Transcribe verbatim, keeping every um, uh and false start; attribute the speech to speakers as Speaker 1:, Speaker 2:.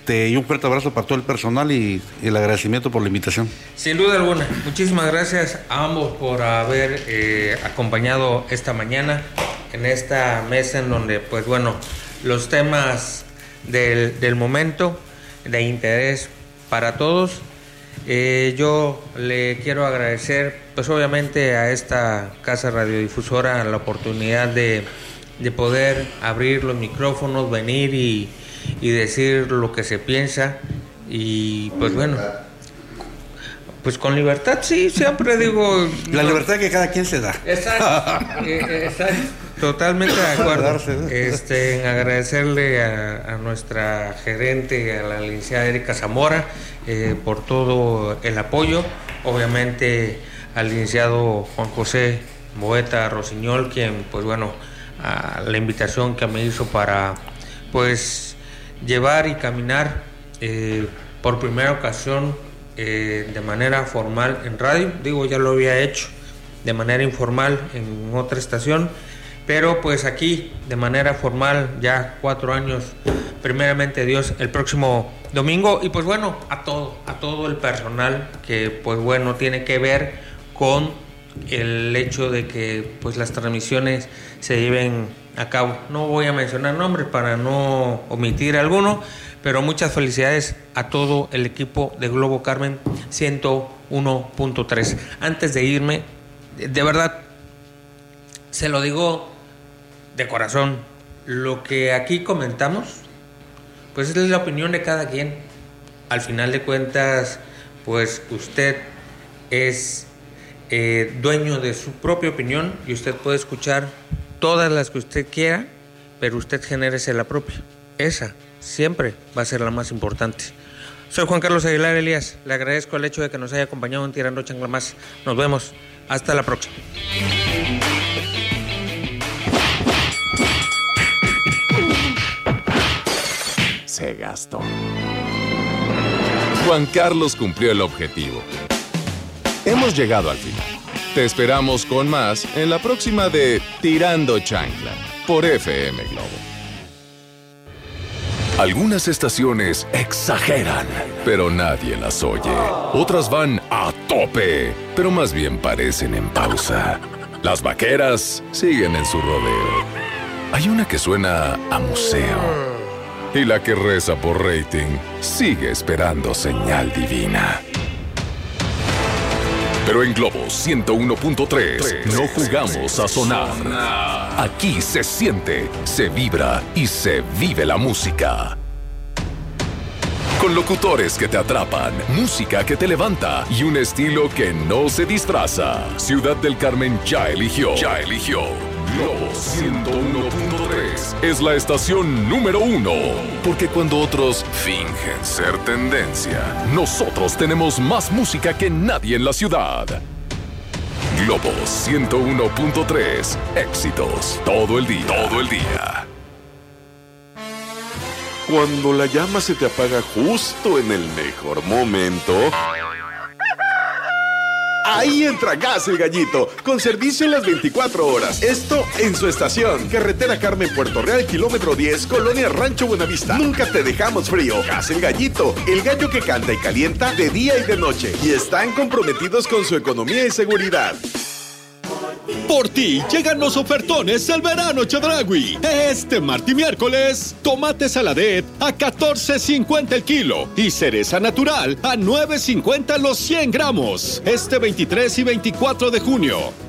Speaker 1: este, y un fuerte abrazo para todo el personal y, y el agradecimiento por la invitación.
Speaker 2: Sin duda alguna, muchísimas gracias a ambos por haber eh, acompañado esta mañana en esta mesa en donde, pues bueno, los temas del, del momento de interés para todos. Eh, yo le quiero agradecer, pues obviamente a esta casa radiodifusora la oportunidad de, de poder abrir los micrófonos, venir y, y decir lo que se piensa y pues bueno, pues con libertad, sí, siempre digo...
Speaker 1: La no, libertad que cada quien se da.
Speaker 2: Exacto, eh, exacto, totalmente de acuerdo. Este, en agradecerle a, a nuestra gerente, a la licenciada Erika Zamora, eh, por todo el apoyo. Obviamente al licenciado Juan José Boeta Rosiñol, quien, pues bueno, a la invitación que me hizo para, pues, llevar y caminar eh, por primera ocasión Eh, de manera formal en radio. Digo, ya lo había hecho de manera informal en otra estación, pero pues aquí de manera formal ya cuatro años, primeramente Dios, el próximo domingo. Y pues bueno, a todo, a todo el personal que pues bueno tiene que ver con el hecho de que pues las transmisiones se lleven a cabo. No voy a mencionar nombres para no omitir alguno, pero muchas felicidades a todo el equipo de Globo Carmen ciento uno punto tres. Antes de irme, de verdad, se lo digo de corazón, lo que aquí comentamos, pues es la opinión de cada quien. Al final de cuentas, pues usted es eh, dueño de su propia opinión y usted puede escuchar todas las que usted quiera, pero usted genérese la propia. Esa siempre va a ser la más importante. Soy Juan Carlos Aguilar Elías. Le agradezco el hecho de que nos haya acompañado en Tirando Chancla Más. Nos vemos. Hasta la próxima.
Speaker 3: Se gastó. Juan Carlos cumplió el objetivo. Hemos llegado al final. Te esperamos con más en la próxima de Tirando Chancla por F M Globo. Algunas estaciones exageran, pero nadie las oye. Otras van a tope, pero más bien parecen en pausa. Las vaqueras siguen en su rodeo. Hay una que suena a museo. Y la que reza por rating sigue esperando señal divina. Pero en Globo ciento uno punto tres no jugamos a sonar. Aquí se siente, se vibra y se vive la música. Con locutores que te atrapan, música que te levanta y un estilo que no se disfraza. Ciudad del Carmen ya eligió. Ya eligió. Globo ciento uno punto tres es la estación número uno. Porque cuando otros fingen ser tendencia, nosotros tenemos más música que nadie en la ciudad. Globo ciento uno punto tres. Éxitos todo el día. Todo el día.
Speaker 4: Cuando la llama se te apaga justo en el mejor momento, ahí entra Gas El Gallito, con servicio en las veinticuatro horas. Esto en su estación. Carretera Carmen Puerto Real, kilómetro diez, Colonia Rancho Buenavista. Nunca te dejamos frío. Gas El Gallito, el gallo que canta y calienta de día y de noche. Y están comprometidos con su economía y seguridad.
Speaker 5: Por ti llegan los ofertones del verano Chedraui. Este martes y miércoles, tomate saladet a catorce cincuenta el kilo y cereza natural a nueve cincuenta los cien gramos. Este veintitrés y veinticuatro de junio.